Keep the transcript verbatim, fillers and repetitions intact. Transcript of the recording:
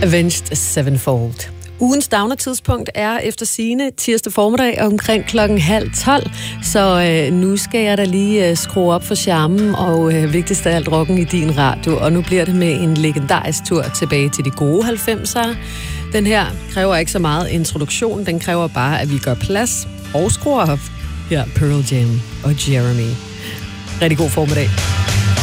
Avenged Sevenfold. Ugens downer-tidspunkt er efter sigende tirsdag formiddag omkring klokken halv tolv, så øh, nu skal jeg da lige øh, skrue op for charmen og øh, vigtigst af alt rocken i din radio, og nu bliver det med en legendarisk tur tilbage til de gode halvfemsere. Den her kræver ikke så meget introduktion, den kræver bare, at vi gør plads og skruer op. Her Pearl Jam og Jeremy. Rigtig god formiddag.